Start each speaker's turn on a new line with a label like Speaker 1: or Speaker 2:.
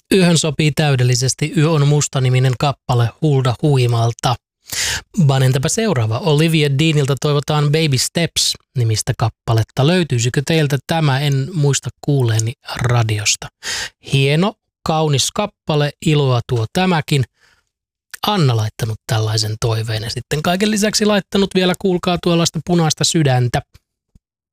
Speaker 1: Yöhön sopii täydellisesti Yö on musta-niminen kappale Hulda Huimalta. Vaan entäpä seuraava? Olivia Deanilta toivotaan Baby Steps-nimistä kappaletta. Löytyisikö teiltä tämä? En muista kuulleeni radiosta. Hieno, kaunis kappale, iloa tuo tämäkin. Anna laittanut tällaisen toiveen ja sitten kaiken lisäksi laittanut vielä, kuulkaa, tuollaista punaista sydäntä.